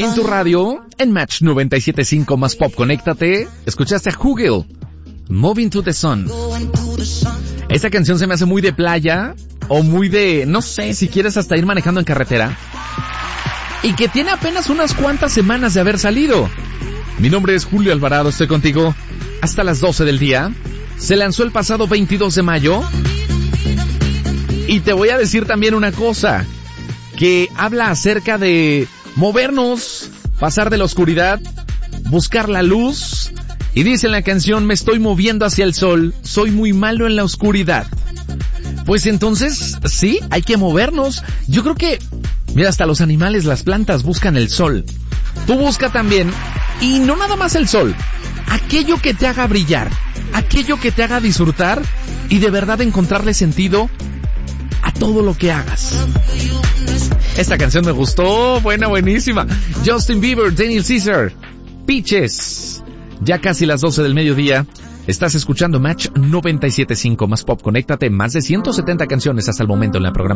En tu radio, en Match 97.5 más Pop, conéctate. Escuchaste a Hugel, Moving to the Sun. Esta canción se me hace muy de playa, o muy de, no sé, si quieres hasta ir manejando en carretera. Y que tiene apenas unas cuantas semanas de haber salido. Mi nombre es Julio Alvarado, estoy contigo hasta las 12 del día. Se lanzó el pasado 22 de mayo. Y te voy a decir también una cosa, que habla acerca de movernos, pasar de la oscuridad, buscar la luz. Y dice en la canción, me estoy moviendo hacia el sol, soy muy malo en la oscuridad. Pues entonces, sí, hay que movernos. Yo creo que, mira, hasta los animales, las plantas buscan el sol. Tú busca también, y no nada más el sol, aquello que te haga brillar, aquello que te haga disfrutar y de verdad encontrarle sentido a todo lo que hagas. Esta canción me gustó, buenísima. Justin Bieber, Daniel Caesar, Peaches. Ya casi las 12 del mediodía. Estás escuchando Match 97.5 más Pop. Conéctate, más de 170 canciones hasta el momento en la programación.